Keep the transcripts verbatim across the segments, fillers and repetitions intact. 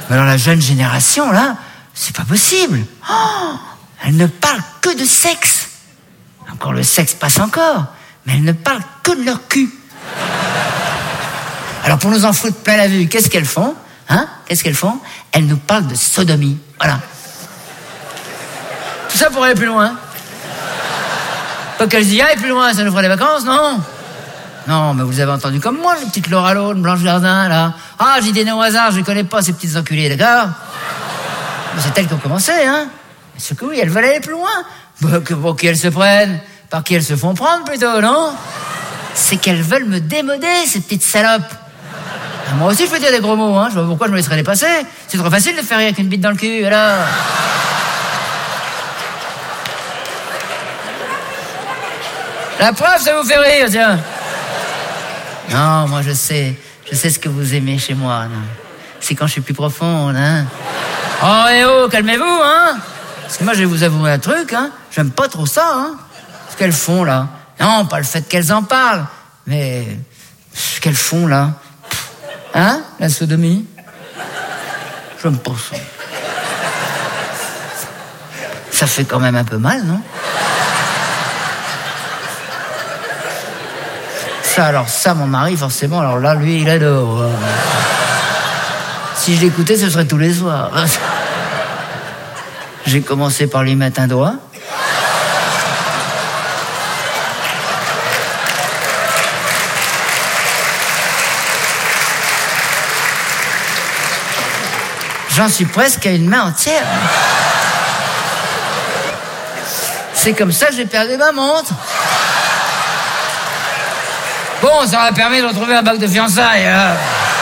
Mais alors la jeune génération, là, c'est pas possible. Oh, elle ne parle que de sexe. Encore le sexe passe encore, mais elle ne parle que de leur cul. Alors pour nous en foutre plein la vue, qu'est-ce qu'elles font? Hein? Qu'est-ce qu'elles font? Elles nous parlent de sodomie. Voilà. Tout ça pour aller plus loin. Pas qu'elles y aillent plus loin, ça nous fera des vacances, non? Non, mais vous avez entendu comme moi, les petites Laura Lone, Blanche Gardin, là. Ah, j'ai des noms au hasard, je les connais pas, ces petites enculées, d'accord? Mais c'est elles qui ont commencé, hein? C'est que oui, elles veulent aller plus loin. Bah, que pour qui elles se prennent? Par qui elles se font prendre, plutôt, non? C'est qu'elles veulent me démoder, ces petites salopes. Ah, moi aussi, je peux dire des gros mots, hein. Je vois pas pourquoi je me laisserais les passer. C'est trop facile de faire rire avec une bite dans le cul, alors. La preuve, ça vous fait rire, tiens. Non, moi, je sais. Je sais ce que vous aimez chez moi, non. C'est quand je suis plus profonde, hein. Oh, eh oh, calmez-vous, hein. Parce que moi, je vais vous avouer un truc, hein. J'aime pas trop ça, hein. Ce qu'elles font, là. Non, pas le fait qu'elles en parlent, mais ce qu'elles font, là. Hein, la sodomie? J'aime pas ça. Ça fait quand même un peu mal, non? Ça, alors ça, mon mari, forcément, alors là, lui, il adore. Si je l'écoutais, ce serait tous les soirs. J'ai commencé par lui mettre un doigt. J'en suis presque à une main entière. C'est comme ça que j'ai perdu ma montre. Bon, ça m'a permis de retrouver un bac de fiançailles. Hein.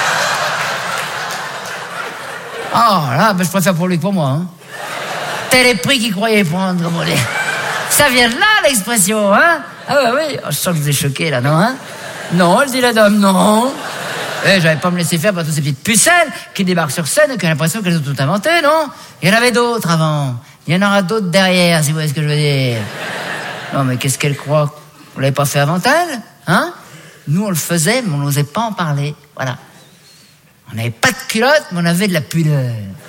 Oh là, ben je préfère pour lui que pour moi. Hein. Tel est prix qu'il croyait prendre, comme on dit. Ça vient de là, l'expression, hein? Ah bah oui, oh, je sens que vous êtes choqués, là, non, hein? Non, elle dit la dame, non. Eh, j'avais pas me laisser faire par toutes ces petites pucelles qui débarquent sur scène et qui ont l'impression qu'elles ont tout inventé, non? Il y en avait d'autres avant. Il y en aura d'autres derrière, si vous voyez ce que je veux dire. Non, mais qu'est-ce qu'elle croit? On l'avait pas fait avant elle, hein? Nous, on le faisait, mais on n'osait pas en parler. Voilà. On n'avait pas de culotte, mais on avait de la pudeur.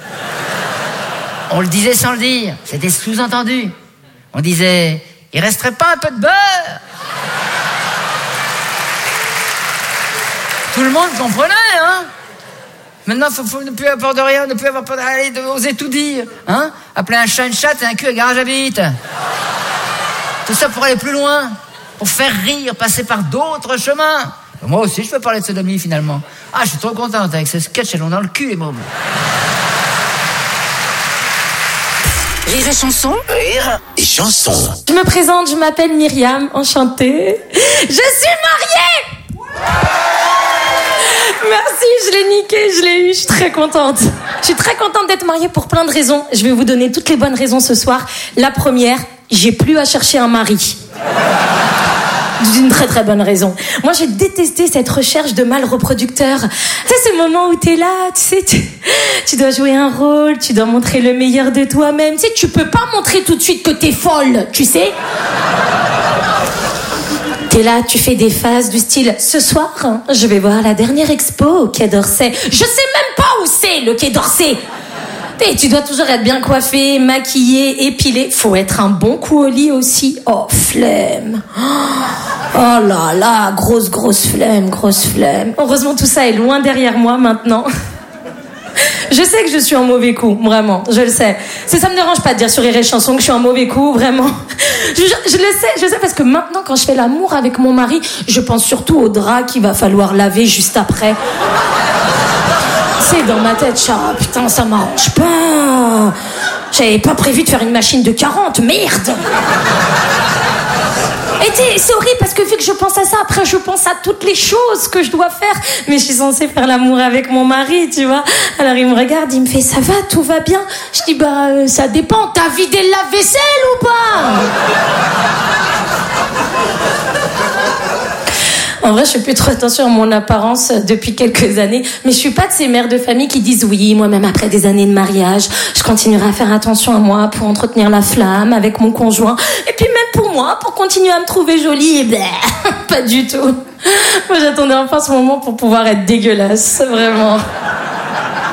On le disait sans le dire. C'était sous-entendu. On disait, il resterait pas un peu de beurre? Tout le monde comprenait, hein? Maintenant, il faut, faut ne plus avoir peur de rien, ne plus avoir peur d'aller, d'oser tout dire, hein? Appeler un chat une chatte et un cul à garage à bite. Tout ça pour aller plus loin, pour faire rire, passer par d'autres chemins. Moi aussi, je peux parler de sodomie, finalement. Ah, je suis trop contente avec ce sketch, elles l'ont dans le cul, les mômes. Rire et chanson. Rire et chanson. Je me présente, je m'appelle Myriam, enchantée. Je suis mariée! Merci, je l'ai niqué, je l'ai eu, je suis très contente. Je suis très contente d'être mariée pour plein de raisons. Je vais vous donner toutes les bonnes raisons ce soir. La première, j'ai plus à chercher un mari. D'une très très bonne raison. Moi, j'ai détesté cette recherche de mâle reproducteur. Tu sais, ce moment où t'es là, tu sais, tu, tu dois jouer un rôle, tu dois montrer le meilleur de toi-même. Tu sais, tu peux pas montrer tout de suite que t'es folle, tu sais. T'es là, tu fais des phases du style, ce soir, je vais voir la dernière expo au Quai d'Orsay. Je sais même pas où c'est, le Quai d'Orsay. Et tu dois toujours être bien coiffé, maquillé, épilé. Faut être un bon coup au lit aussi. Oh, flemme. Oh là là, grosse, grosse flemme, grosse flemme. Heureusement, tout ça est loin derrière moi maintenant. Je sais que je suis en mauvais coup, vraiment, je le sais. C'est, ça me dérange pas de dire sur Rire et Chanson que je suis en mauvais coup, vraiment. Je, je, je le sais, je sais parce que maintenant, quand je fais l'amour avec mon mari, je pense surtout au drap qu'il va falloir laver juste après. C'est dans ma tête, ça, oh, putain, ça m'arrange pas. J'avais pas prévu de faire une machine de quarante, merde. Et c'est horrible parce que vu que je pense à ça, après je pense à toutes les choses que je dois faire. Mais je suis censée faire l'amour avec mon mari, tu vois. Alors il me regarde, il me fait, ça va, tout va bien? Je dis, bah euh, ça dépend, t'as vidé le lave-vaisselle ou pas? En vrai, je fais plus trop attention à mon apparence depuis quelques années, mais je suis pas de ces mères de famille qui disent oui, moi-même après des années de mariage, je continuerai à faire attention à moi pour entretenir la flamme avec mon conjoint, et puis même pour moi, pour continuer à me trouver jolie, et bleh, pas du tout. Moi, j'attendais enfin ce moment pour pouvoir être dégueulasse, vraiment.